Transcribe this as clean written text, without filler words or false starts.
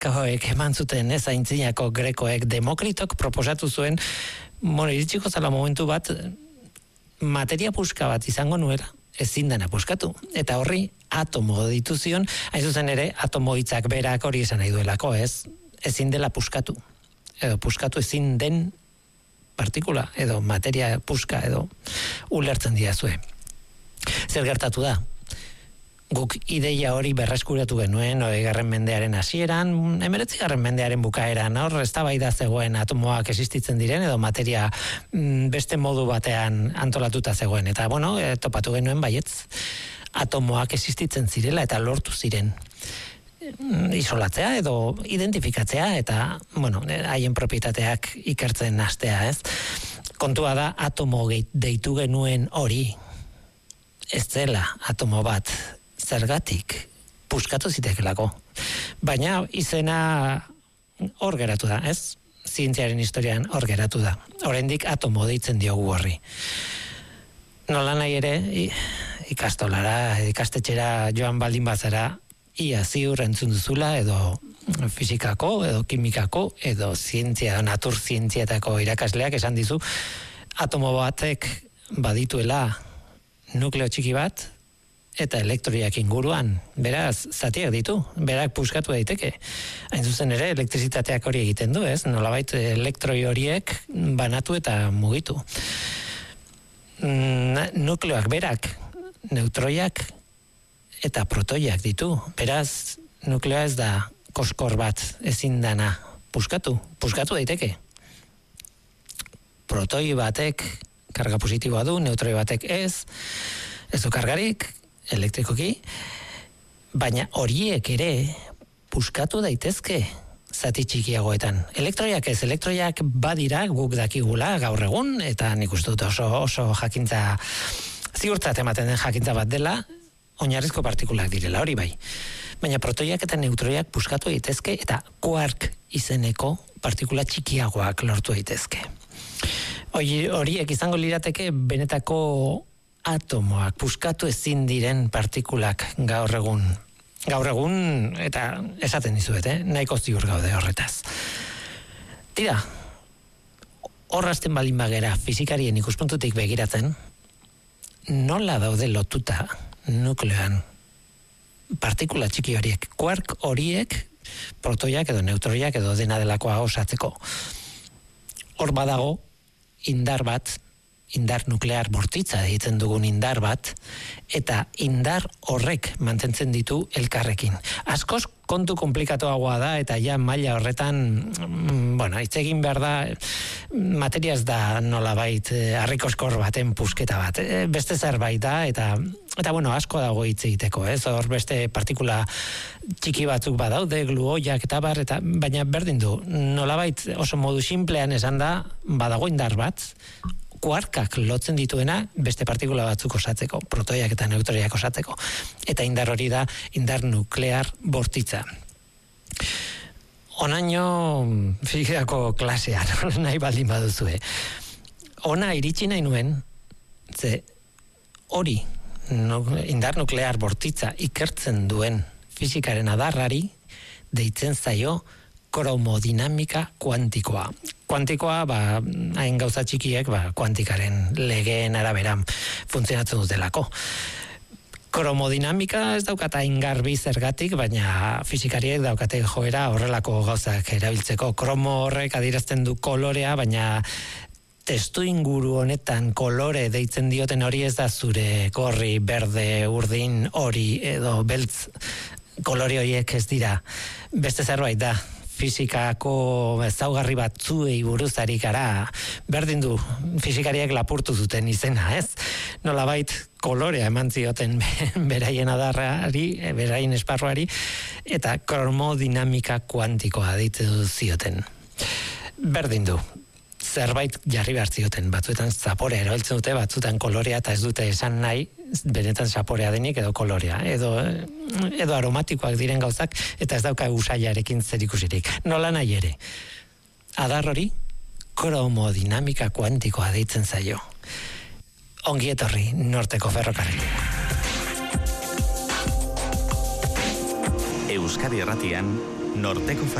grekoek eman zuten ez aintzinako grekoek, Demokritok proposatu zuen, iritsiko zala momentu bat, materia puska bat izango nuela, ezin dena puskatu. Eta horri atomo ditu zion, hain zuzen ere, atomo hitzak berak hori esan nahi duelako, ezin dela puskatu. Edo puskatu ezin den partikula, edo materia puska, edo ulertzen diazue. Zer gertatu da? Guk ideia hori berreskuratu genuen 20. mendearen hasieran, 19. mendearen bukaeran, hor eztabaida zegoen atomoak existitzen diren edo materia beste modu batean antolatuta zegoen. Eta topatu genuen baietz, atomoak existitzen zirela eta lortu ziren isolatzea edo identifikatzea eta, haien propietateak ikertzen hastea, ez? Kontua da, atomo deitu genuen hori, ez zela atomo bat, zergatik puskatu zitekelako. Baina izena hor geratu da, ez? Zientziaren historian hor geratu da. Oraindik atomo deitzen diogu horri. Nola nahi ere, ikastolara, ikastetxera joan baldin bazara, ia ziur entzun duzula, edo fisikako, edo kimikako, edo zientzia, natur zientziatako irakasleak esan dizu, atomo batek badituela nukleo txiki bat, eta elektroiak inguruan, beraz, zatiak ditu, berak puskatu daiteke. Hain zuzen ere, elektrizitateak hori egiten du, ez? Nolabait elektroi horiek banatu eta mugitu. Nukleoak berak, neutroiak eta protoiak ditu. Beraz, nukleoa ez da koskor bat ezin dana puskatu daiteke. Protoi batek karga positiboa du, neutroi batek ez du kargarik, elektrikoki, baina horiek ere puskatu daitezke zati txikiagoetan. Elektroiak badira guk dakigula gaur egun, eta nik uste dut oso jakintza, ziurtzat ematen den jakintza bat dela, oinarrizko partikulak direla, hori bai. Baina protoiak eta neutroiak puskatu daitezke, eta quark izeneko partikula txikiagoak lortu daitezke. Horiek izango lirateke benetako atomoak, puskatu ezin diren partikulak gaur egun, eta esaten dizuet, nahiko ziur gaude horretaz. Tira, horrazten balin bagera fizikarien ikuspuntutik begiratzen, nola daude lotuta nukleoan partikula txiki horiek, quark horiek, protoiak edo neutroiak edo dena delakoa osatzeko. Hor badago, indar bat, indar nuklear bortitza egiten dugun indar bat, eta indar horrek mantentzen ditu elkarrekin. Askoz kontu komplikatuagoa da, eta ja maila horretan, hitz egin behar da, materia ez da nolabait harrikoskor baten pusketa bat. Beste zerbait da, eta asko dago hitz egiteko, ez? Hor beste partikula txiki batzuk badaude, gluoiak eta baina berdin du, nolabait oso modu sinplean esan da, badago indar bat, kuarkak lotzen dituena beste partikula batzuk osatzeko, protoiak eta neutroiak osatzeko. Eta indar hori da indar nuklear bortitza. Onaino fizikako klasean, nahi baldin baduzue. Ona iritsi nahi nuen, ze hori indar nuklear bortitza ikertzen duen fizikaren adarrari deitzen zaio kromodinamika kuantikoa. Kuantikoa, hain gauza txikiek, kuantikaren legeen araberan funtzionatzen dutelako. Kromodinamika ez daukata ingarbi zergatik, baina fizikariek daukate joera horrelako gauzak erabiltzeko. Kromo horrek adierazten du kolorea, baina testu inguru honetan kolore deitzen dioten hori ez da zure gorri, berde, urdin, hori edo beltz kolore horiek ez dira. Beste zerbait da. Fizikako ezaugarri batzuei buruzari gara, berdin du fizikariak lapurtu zuten izena, ez? Nolabait kolorea eman zioten beraien adarrari, beraien esparruari, eta kromodinamika kuantikoa deitu zioten. Berdin du, zerbait jarri behar zioten, batzuetan zaporea erabiltzen dute, batzuetan kolorea, eta ez dute esan nahi, benetan zaporea denik edo kolorea, edo aromatikoak diren gauzak, eta ez dauka usaiarekin zerikusirik. Nola nahi ere, adar hori kromodinamika kuantikoa deitzen zaio. Ongi etorri Norteko Ferrokarrilera. Euskadi Erratian, Norteko